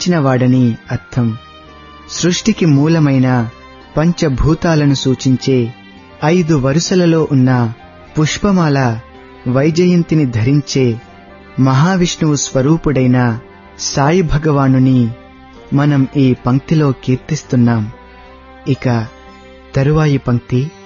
ధరించినవాడని అర్థం. సృష్టికి మూలమైన పంచభూతాలను సూచించే 5 వరుసలలో ఉన్న పుష్పమాల వైజయంతిని ధరించే మహావిష్ణువు స్వరూపుడైన సాయి భగవానుని మనం ఈ పంక్తిలో కీర్తిస్తున్నాం. ఇక తరువాయి పంక్తి